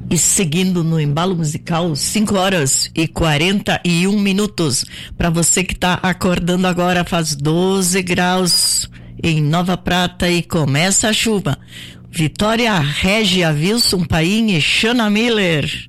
E seguindo no embalo musical, 5h41. Para você que está acordando agora, faz 12 graus em Nova Prata e começa a chuva. Vitória Régia, Wilson Paim e Shana Miller.